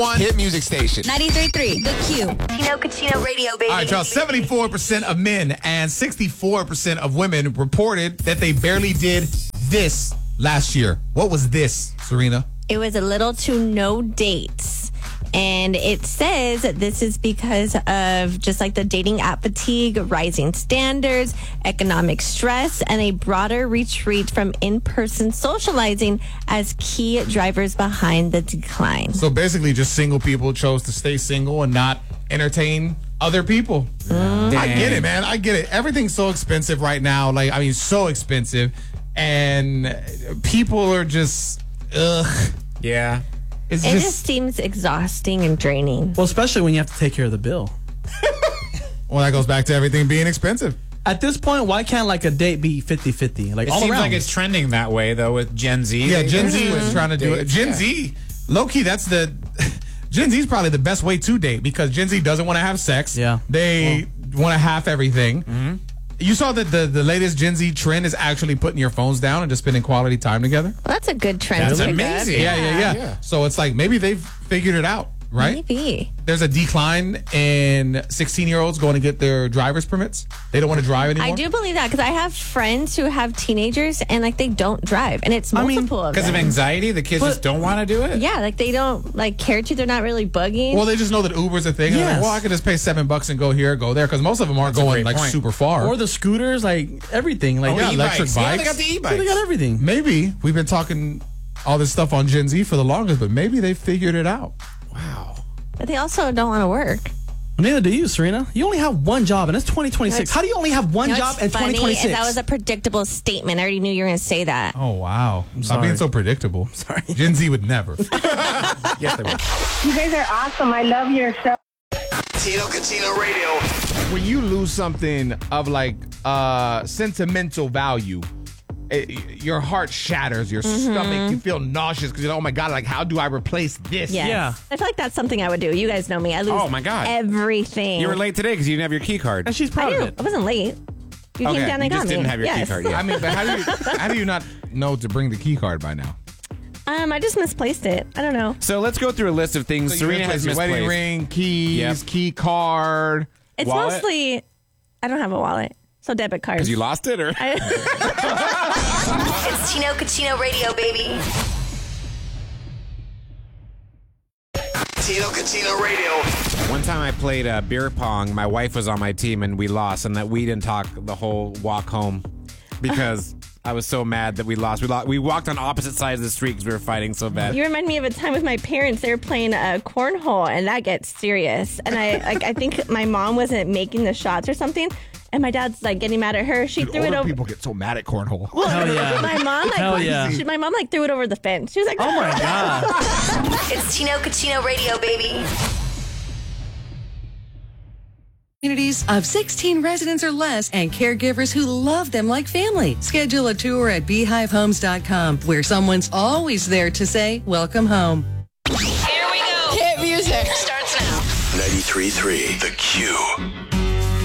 One hit music station. 93.3, The Q. Tino Cucino Radio, baby. All right, y'all. 74% of men and 64% of women reported that they barely did this last year. What was this, Serena? It was a little to no dates. And it says that this is because of just like the dating app fatigue, rising standards, economic stress, and a broader retreat from in-person socializing as key drivers behind the decline. So basically, just single people chose to stay single and not entertain other people. I get it, man. I get it. Everything's so expensive right now. Like, I mean, so expensive. And people are just, ugh. Yeah. It just seems exhausting and draining. Well, especially when you have to take care of the bill. Well, that goes back to everything being expensive. At this point, why can't like a date be 50-50? Like It all seems around. like it's trending that way, though, with Gen Z. Yeah, Gen Z is trying to do it. Gen Z, low-key, that's the... Gen Z is probably the best way to date because Gen Z doesn't want to have sex. Yeah. They want to half everything. Mm-hmm. You saw that the latest Gen Z trend is actually putting your phones down and just spending quality time together? Well, that's a good trend. That's to pick amazing. up. Yeah. So it's like maybe they've figured it out, right? Maybe. There's a decline in 16-year-olds going to get their driver's permits. They don't want to drive anymore. I do believe that because I have friends who have teenagers and like they don't drive, and it's multiple of Because them. of anxiety, the kids just don't want to do it? Yeah, like they don't like care to. They're not really bugging. Well, they just know that Uber's a thing. And they're like, Yes. well, I could just pay $7 and go here, go there, because most of them aren't That's a going great like point. super far. Or the scooters, like everything. Like yeah, electric Yeah, they bikes. got the they e-bikes. got everything. Maybe we've been talking all this stuff on Gen Z for the longest, but maybe they figured it out. Wow. But they also don't want to work. Neither do you, Serena. You only have one job, and it's 2026. How do you only have one You know job what's in funny 2026? is that was a predictable statement. I already knew you were going to say that. Oh wow! Stop sorry. being so predictable. Sorry. Gen Z would never. Yes, they will. You guys are awesome. I love your show. Tino Cucino Radio. When you lose something of like sentimental value, your heart shatters, your stomach, you feel nauseous because you're like, oh my God, like how do I replace this? Yes. Yeah. I feel like that's something I would do. You guys know me. I lose Oh, my God. everything. You were late today because you didn't have your key card. and she's I proud do. of it. I wasn't late. You came down and you got just me. didn't have your Yes. key card yet. I mean, but how do you not know to bring the key card by now? I just misplaced it. I don't know. So let's go through a list of things So you Serena has replace your misplaced. wedding ring, keys, Yep. key card. It's Wallet? mostly, I don't have a wallet. So debit cards. Because you lost it, or? It's Tino Cucino Radio, baby. Tino Cucino Radio. One time I played beer pong. My wife was on my team, and we lost, and that we didn't talk the whole walk home because I was so mad that we lost. We walked on opposite sides of the street because we were fighting so bad. You remind me of a time with my parents. They were playing cornhole, and that gets serious. And I think my mom wasn't making the shots or something. And my dad's like getting mad at her. She threw it Older over. people get so mad at cornhole. Hell yeah. My mom Hell yeah. my mom threw it over the fence. She was like, Oh my God. It's Tino Cucino Radio, baby. Communities of 16 residents or less and caregivers who love them like family. Schedule a tour at beehivehomes.com where someone's always there to say, welcome home. Here we go. Hit music. Starts now. 93.3 The Q.